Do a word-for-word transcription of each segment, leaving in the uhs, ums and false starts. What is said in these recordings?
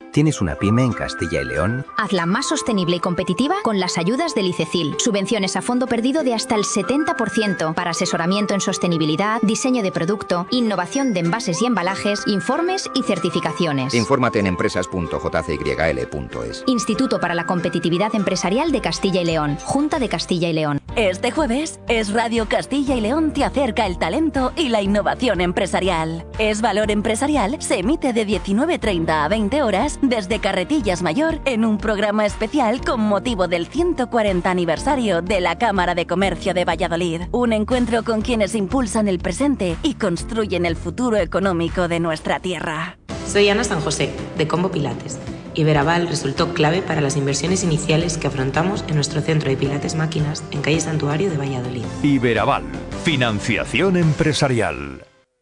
¿Tienes una pyme en Castilla y León? Hazla más sostenible y competitiva con las ayudas del ICECIL. Subvenciones a fondo perdido de hasta el setenta por ciento para asesoramiento en sostenibilidad, diseño de producto, innovación de envases y embalajes, informes y certificaciones. Infórmate en empresas punto j c y l punto es. Instituto para la Competitividad Empresarial de Castilla y León. Junta de Castilla y León. Este jueves, Es Radio Castilla y León te acerca el talento y la innovación empresarial. Es Valor Empresarial se emite de diecinueve treinta a veinte horas desde Carretillas Mayor en un programa especial con motivo del ciento cuarenta aniversario de la Cámara de Comercio de Valladolid. Un encuentro con quienes impulsan el presente y construyen el futuro económico de nuestra tierra. Soy Ana San José, de Combo Pilates. Iberaval resultó clave para las inversiones iniciales que afrontamos en nuestro centro de Pilates Máquinas en calle Santuario de Valladolid. Iberaval, financiación empresarial.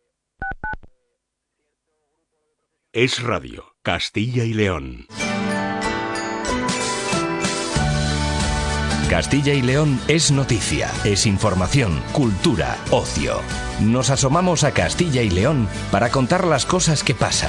Es Radio, Castilla y León. Castilla y León es noticia, es información, cultura, ocio. Nos asomamos a Castilla y León para contar las cosas que pasan.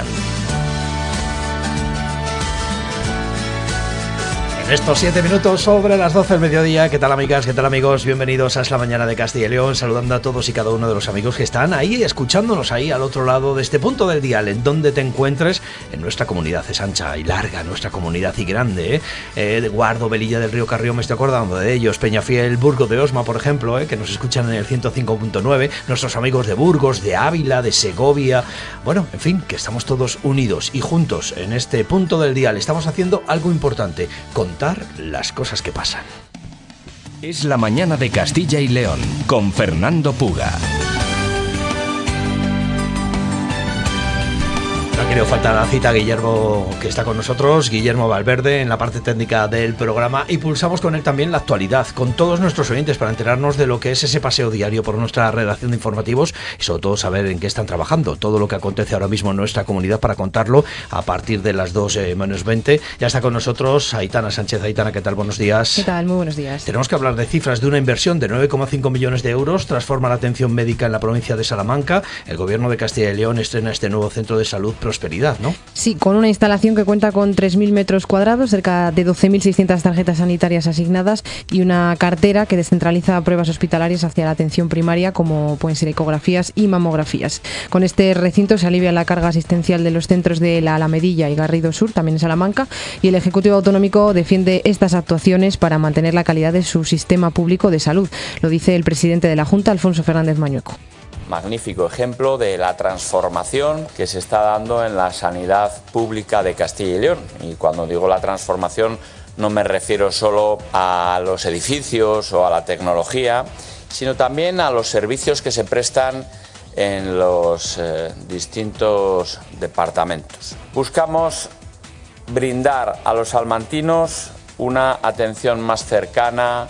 En estos siete minutos sobre las doce del mediodía, ¿qué tal amigas, qué tal amigos? Bienvenidos a Es la Mañana de Castilla y León, saludando a todos y cada uno de los amigos que están ahí, escuchándonos ahí al otro lado de este punto del dial, en donde te encuentres. En nuestra comunidad es ancha y larga, nuestra comunidad y grande, ¿eh? Eh, de Guardo, Velilla del Río Carrión, me estoy acordando de ellos, Peñafiel, Burgos de Osma, por ejemplo, ¿eh? Que nos escuchan en el ciento cinco punto nueve, nuestros amigos de Burgos, de Ávila, de Segovia, bueno, en fin, que estamos todos unidos y juntos en este punto del dial. Estamos haciendo algo importante, contar las cosas que pasan. Es la Mañana de Castilla y León con Fernando Puga. No ha querido faltar a la cita Guillermo, que está con nosotros, Guillermo Valverde, en la parte técnica del programa, y pulsamos con él también la actualidad, con todos nuestros oyentes, para enterarnos de lo que es ese paseo diario por nuestra redacción de informativos y sobre todo saber en qué están trabajando, todo lo que acontece ahora mismo en nuestra comunidad, para contarlo a partir de las dos menos veinte. Ya está con nosotros Aitana Sánchez. Aitana, ¿qué tal? Buenos días. ¿Qué tal? Muy buenos días. Tenemos que hablar de cifras de una inversión de nueve coma cinco millones de euros, transforma la atención médica en la provincia de Salamanca. El gobierno de Castilla y León estrena este nuevo centro de salud Prosperidad, ¿no? Sí, con una instalación que cuenta con tres mil metros cuadrados, cerca de doce mil seiscientas tarjetas sanitarias asignadas y una cartera que descentraliza pruebas hospitalarias hacia la atención primaria, como pueden ser ecografías y mamografías. Con este recinto se alivia la carga asistencial de los centros de La Alamedilla y Garrido Sur, también en Salamanca, y el Ejecutivo Autonómico defiende estas actuaciones para mantener la calidad de su sistema público de salud. Lo dice el presidente de la Junta, Alfonso Fernández Mañueco. Magnífico ejemplo de la transformación que se está dando en la sanidad pública de Castilla y León. Y cuando digo la transformación no me refiero solo a los edificios o a la tecnología, sino también a los servicios que se prestan en los eh, distintos departamentos. Buscamos brindar a los salmantinos una atención más cercana,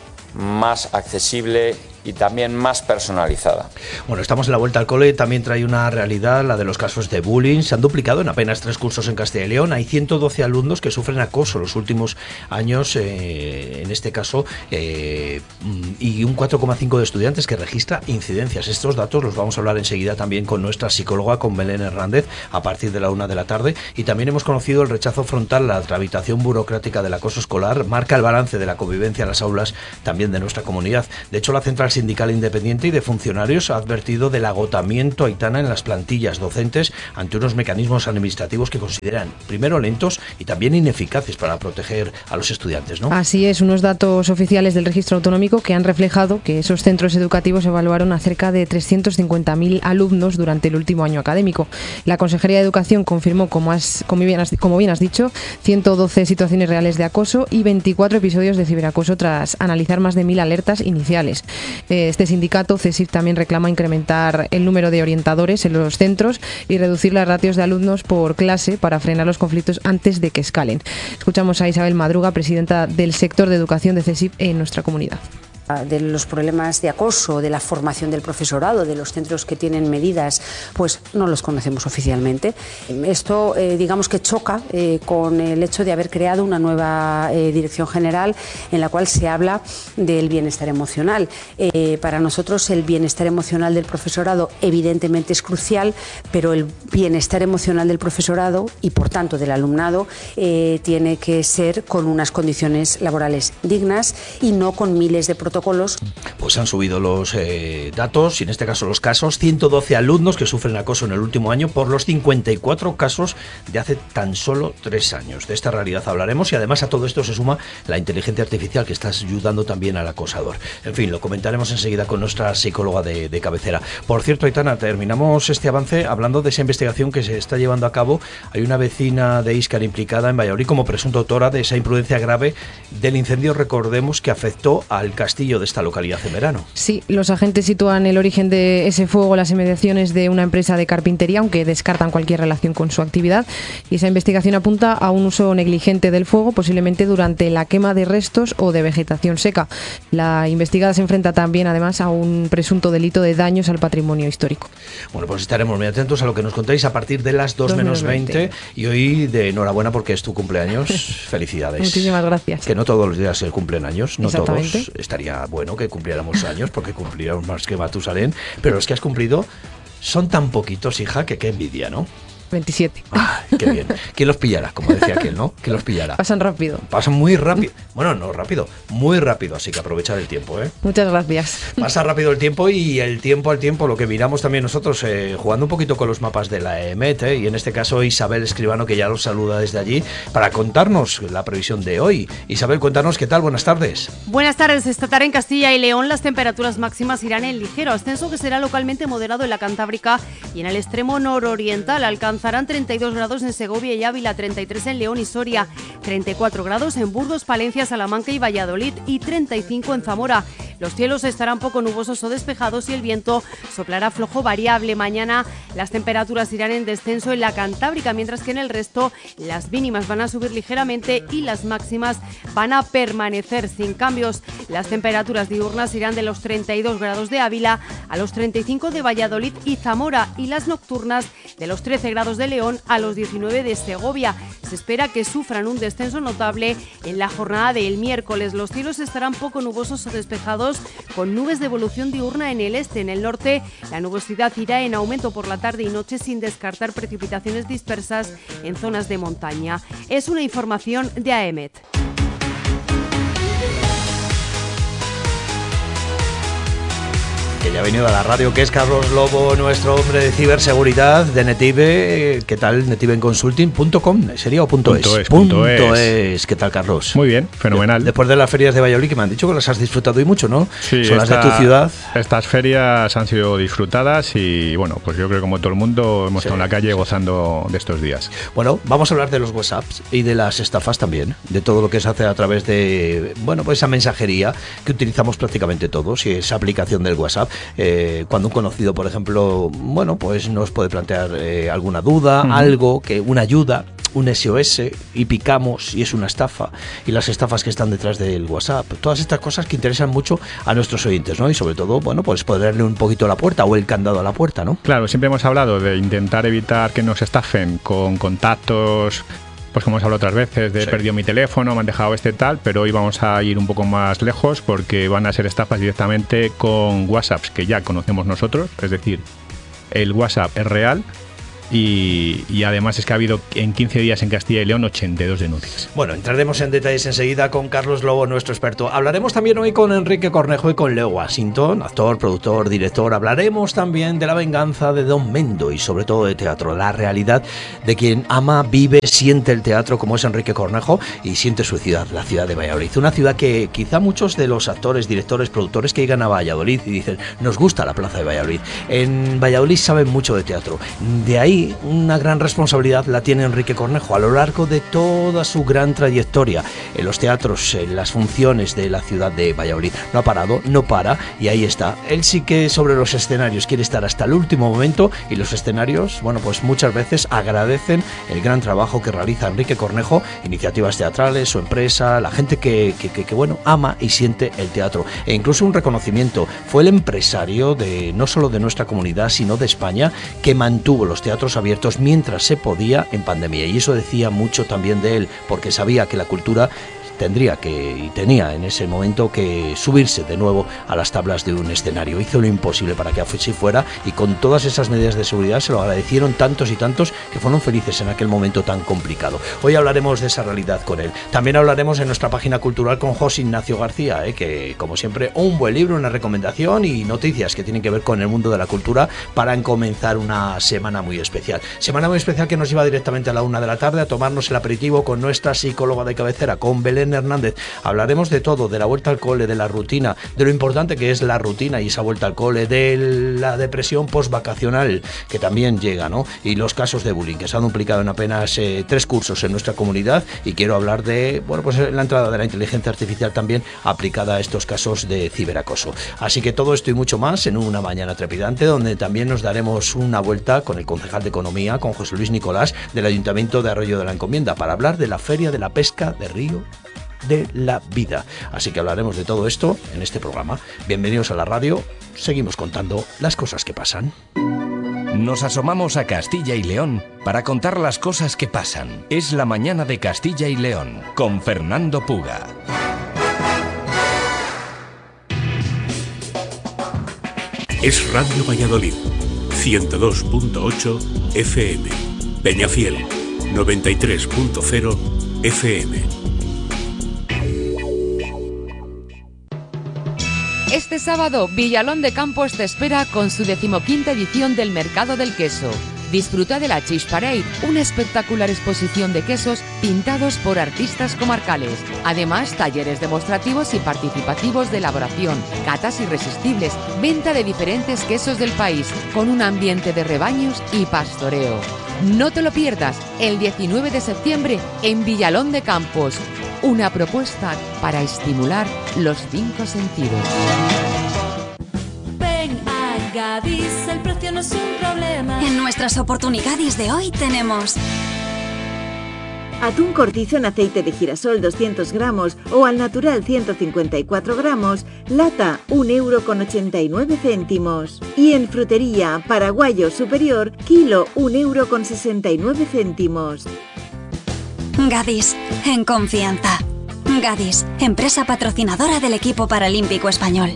más accesible y también más personalizada. Bueno, estamos en la vuelta al cole, también trae una realidad, la de los casos de bullying. Se han duplicado en apenas tres cursos en Castilla y León. Hay ciento doce alumnos que sufren acoso los últimos años, eh, en este caso, eh, y un cuatro coma cinco de estudiantes que registra incidencias. Estos datos los vamos a hablar enseguida también con nuestra psicóloga, con Belén Hernández, a partir de la una de la tarde. Y también hemos conocido el rechazo frontal, la tramitación burocrática del acoso escolar, marca el balance de la convivencia en las aulas también de nuestra comunidad. De hecho, la Central Sindical Independiente y de Funcionarios ha advertido del agotamiento, Aitana, en las plantillas docentes ante unos mecanismos administrativos que consideran primero lentos y también ineficaces para proteger a los estudiantes, ¿no? Así es, unos datos oficiales del registro autonómico que han reflejado que esos centros educativos evaluaron a cerca de trescientos cincuenta mil alumnos durante el último año académico. La Consejería de Educación confirmó, como, has, como, bien has, como bien has dicho, ciento doce situaciones reales de acoso y veinticuatro episodios de ciberacoso tras analizar más de mil alertas iniciales. Este sindicato, CESIF, también reclama incrementar el número de orientadores en los centros y reducir las ratios de alumnos por clase para frenar los conflictos antes de que escalen. Escuchamos a Isabel Madruga, presidenta del sector de educación de CESIF en nuestra comunidad. de los problemas de acoso, de la formación del profesorado, de los centros que tienen medidas, pues no los conocemos oficialmente. Esto, eh, digamos que choca eh, con el hecho de haber creado una nueva eh, dirección general en la cual se habla del bienestar emocional. Eh, para nosotros el bienestar emocional del profesorado evidentemente es crucial, pero el bienestar emocional del profesorado y por tanto del alumnado eh, tiene que ser con unas condiciones laborales dignas y no con miles de protocolos. Pues han subido los eh, datos y en este caso los casos, ciento doce alumnos que sufren acoso en el último año por los cincuenta y cuatro casos de hace tan solo tres años. De esta realidad hablaremos y además a todo esto se suma la inteligencia artificial que está ayudando también al acosador. En fin, lo comentaremos enseguida con nuestra psicóloga de, de cabecera. Por cierto, Aitana, terminamos este avance hablando de esa investigación que se está llevando a cabo. Hay una vecina de Íscar implicada en Valladolid como presunta autora de esa imprudencia grave del incendio, recordemos, que afectó al castillo de esta localidad en verano. Sí, los agentes sitúan el origen de ese fuego en las inmediaciones de una empresa de carpintería, aunque descartan cualquier relación con su actividad. Y esa investigación apunta a un uso negligente del fuego, posiblemente durante la quema de restos o de vegetación seca. La investigada se enfrenta también, además, a un presunto delito de daños al patrimonio histórico. Bueno, pues estaremos muy atentos a lo que nos contáis a partir de las dos menos veinte. Y hoy de enhorabuena porque es tu cumpleaños. Felicidades. Muchísimas gracias. Que no todos los días se cumplen años, no Exactamente. todos. Estaría bueno que cumpliéramos años porque cumpliéramos más que Matusalén. Pero los que has cumplido son tan poquitos, hija, que qué envidia, ¿no? veintisiete. Ay, qué bien. ¿Quién los pillará? Como decía aquel, ¿no? ¿Quién los pillará? Pasan rápido. Pasan muy rápido. Bueno, no rápido, muy rápido, así que aprovechar el tiempo, ¿eh? Muchas gracias. Pasa rápido el tiempo y el tiempo al tiempo, lo que miramos también nosotros, eh, jugando un poquito con los mapas de la E M E T, ¿eh? Y en este caso Isabel Escribano, que ya los saluda desde allí, para contarnos la previsión de hoy. Isabel, cuéntanos qué tal, buenas tardes. Buenas tardes. Esta tarde en Castilla y León las temperaturas máximas irán en ligero ascenso, que será localmente moderado en la Cantábrica y en el extremo nororiental. Alcanzarán treinta y dos grados en Segovia y Ávila, treinta y tres en León y Soria, treinta y cuatro grados en Burgos, Palencia, Salamanca y Valladolid y treinta y cinco en Zamora. Los cielos estarán poco nubosos o despejados y el viento soplará flojo variable. Mañana las temperaturas irán en descenso en la Cantábrica, mientras que en el resto las mínimas van a subir ligeramente y las máximas van a permanecer sin cambios. Las temperaturas diurnas irán de los treinta y dos grados de Ávila a los treinta y cinco de Valladolid y Zamora, y las nocturnas de los trece grados de León a los diecinueve de Segovia. Se espera que sufran un descenso notable en la jornada del miércoles. Los cielos estarán poco nubosos o despejados, con nubes de evolución diurna en el este. En el norte, la nubosidad irá en aumento por la tarde y noche, sin descartar precipitaciones dispersas en zonas de montaña. Es una información de A E M E T. Que ya ha venido a la radio, que es Carlos Lobo, nuestro hombre de ciberseguridad de Netive. ¿Qué tal? Netiven Consulting punto com, ¿sería o punto es? Punto es, punto punto es. es. ¿Qué tal, Carlos? Muy bien, fenomenal. Después de las ferias de Valladolid, que me han dicho que las has disfrutado y mucho, ¿no? Sí, son esta, las de tu ciudad. Estas ferias han sido disfrutadas y, bueno, pues yo creo que como todo el mundo hemos sí. estado en la calle gozando de estos días. Bueno, vamos a hablar de los WhatsApps y de las estafas también, de todo lo que se hace a través de, bueno, pues esa mensajería que utilizamos prácticamente todos, y esa aplicación del WhatsApp. Eh, cuando un conocido, por ejemplo, bueno, pues nos puede plantear eh, alguna duda, uh-huh. algo, que una ayuda, un S O S, y picamos y es una estafa, y las estafas que están detrás del WhatsApp, todas estas cosas que interesan mucho a nuestros oyentes, ¿no? Y sobre todo, bueno, pues ponerle un poquito la puerta o el candado a la puerta, ¿no? Claro, siempre hemos hablado de intentar evitar que nos estafen con contactos, pues como hemos hablado otras veces, de sí. perdido mi teléfono, me han dejado este tal, pero hoy vamos a ir un poco más lejos porque van a ser estafas directamente con WhatsApps que ya conocemos nosotros, es decir, el WhatsApp es real. Y, y además es que ha habido en quince días en Castilla y León ochenta y dos denuncias. Bueno, entraremos en detalles enseguida con Carlos Lobo, nuestro experto. Hablaremos también hoy con Enrique Cornejo y con Leo Washington, actor, productor, director. Hablaremos también de la venganza de Don Mendo y sobre todo de teatro, la realidad de quien ama, vive, siente el teatro, como es Enrique Cornejo, y siente su ciudad, la ciudad de Valladolid. Una ciudad que quizá muchos de los actores, directores, productores que llegan a Valladolid y dicen, nos gusta la plaza de Valladolid. En Valladolid saben mucho de teatro. De ahí aquí una gran responsabilidad la tiene Enrique Cornejo a lo largo de toda su gran trayectoria en los teatros, en las funciones de la ciudad de Valladolid. No ha parado, no para, y ahí está. Él sí que sobre los escenarios quiere estar hasta el último momento, y los escenarios, bueno, pues muchas veces agradecen el gran trabajo que realiza Enrique Cornejo, iniciativas teatrales, su empresa, la gente que, que, que, que bueno, ama y siente el teatro. E incluso un reconocimiento, fue el empresario de no solo de nuestra comunidad, sino de España, que mantuvo los teatros abiertos mientras se podía en pandemia, y eso decía mucho también de él, porque sabía que la cultura tendría que, y tenía en ese momento que subirse de nuevo a las tablas de un escenario. Hizo lo imposible para que así fuera, y con todas esas medidas de seguridad se lo agradecieron tantos y tantos que fueron felices en aquel momento tan complicado. Hoy hablaremos de esa realidad con él. También hablaremos en nuestra página cultural con José Ignacio García, ¿eh? que como siempre un buen libro, una recomendación y noticias que tienen que ver con el mundo de la cultura para comenzar una semana muy especial. Semana muy especial que nos lleva directamente a la una de la tarde a tomarnos el aperitivo con nuestra psicóloga de cabecera, con Belén Hernández. Hablaremos de todo, de la vuelta al cole, de la rutina, de lo importante que es la rutina y esa vuelta al cole, de la depresión postvacacional que también llega, ¿no? Y los casos de bullying que se han duplicado en apenas eh, tres cursos en nuestra comunidad, y quiero hablar de, bueno, pues la entrada de la inteligencia artificial también aplicada a estos casos de ciberacoso. Así que todo esto y mucho más en una mañana trepidante, donde también nos daremos una vuelta con el concejal de Economía, con José Luis Nicolás, del Ayuntamiento de Arroyo de la Encomienda, para hablar de la Feria de la Pesca de Río de la Vida. Así que hablaremos de todo esto en este programa. Bienvenidos a la radio, seguimos contando las cosas que pasan. Nos asomamos a Castilla y León para contar las cosas que pasan. Es la mañana de Castilla y León, con Fernando Puga. Es Radio Valladolid, ciento dos punto ocho F M. Peñafiel, noventa y tres punto cero F M. Este sábado, Villalón de Campos te espera con su decimoquinta edición del Mercado del Queso. Disfruta de la Cheese Parade, una espectacular exposición de quesos pintados por artistas comarcales. Además, talleres demostrativos y participativos de elaboración, catas irresistibles, venta de diferentes quesos del país, con un ambiente de rebaños y pastoreo. No te lo pierdas, el diecinueve de septiembre en Villalón de Campos. Una propuesta para estimular los cinco sentidos. Ven a Gadis, el precio no es un problema. En nuestras oportunidades de hoy tenemos atún cortizo en aceite de girasol doscientos gramos o al natural ciento cincuenta y cuatro gramos, lata un euro con ochenta y nueve céntimos. Y en frutería, paraguayo superior, kilo un euro con sesenta y nueve céntimos. Gadis, en confianza. Gadis, empresa patrocinadora del equipo paralímpico español.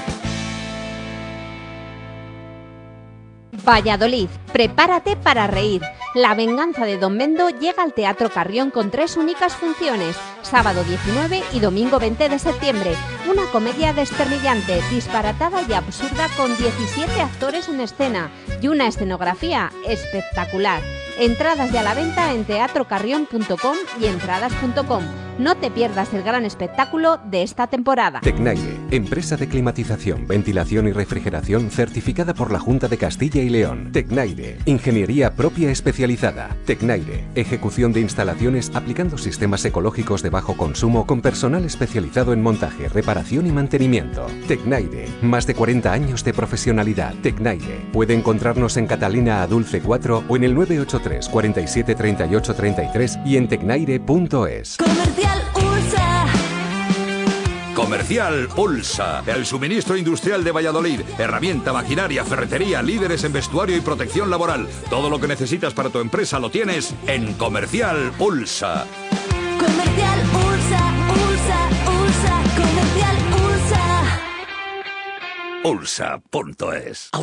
Valladolid, prepárate para reír. La venganza de Don Mendo llega al Teatro Carrión con tres únicas funciones, sábado diecinueve y domingo veinte de septiembre. Una comedia desternillante, disparatada y absurda con diecisiete actores en escena y una escenografía espectacular. Entradas ya a la venta en teatro carrión punto com y entradas punto com. No te pierdas el gran espectáculo de esta temporada. Tecnaire, empresa de climatización, ventilación y refrigeración certificada por la Junta de Castilla y León. Tecnaire, ingeniería propia especializada. Tecnaire, ejecución de instalaciones aplicando sistemas ecológicos de bajo consumo con personal especializado en montaje, reparación y mantenimiento. Tecnaire, más de cuarenta años de profesionalidad. Tecnaire, puede encontrarnos en Catalina Adulce cuatro o en el nueve ocho tres, cuarenta y siete, treinta y ocho, treinta y tres y en tecnaire punto es. Comercial Ulsa. Comercial Ulsa, el suministro industrial de Valladolid. Herramienta, maquinaria, ferretería, líderes en vestuario y protección laboral. Todo lo que necesitas para tu empresa lo tienes en Comercial Ulsa. Comercial Ulsa, Ulsa, Ulsa, Comercial Ulsa. Ulsa punto es.